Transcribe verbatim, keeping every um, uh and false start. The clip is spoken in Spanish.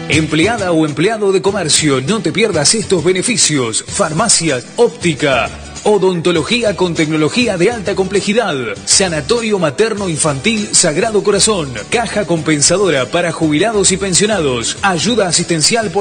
Empleada o empleado de comercio, no te pierdas estos beneficios. Farmacias, óptica, odontología con tecnología de alta complejidad, sanatorio materno infantil Sagrado Corazón, caja compensadora para jubilados y pensionados, ayuda asistencial por